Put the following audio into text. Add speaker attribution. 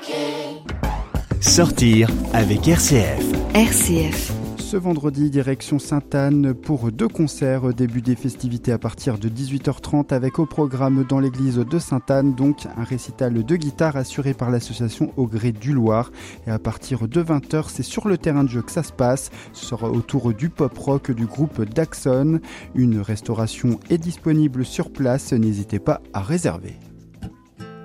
Speaker 1: Sortir avec RCF.
Speaker 2: RCF.
Speaker 3: Ce vendredi, direction Sainte-Anne pour 2 concerts. Début des festivités à partir de 18h30 avec au programme dans l'église de Sainte-Anne, donc un récital de guitare assuré par l'association Au Gré du Loir. Et à partir de 20h, c'est sur le terrain de jeu que ça se passe. Ce sera autour du pop-rock du groupe Daxon. Une restauration est disponible sur place, n'hésitez pas à réserver.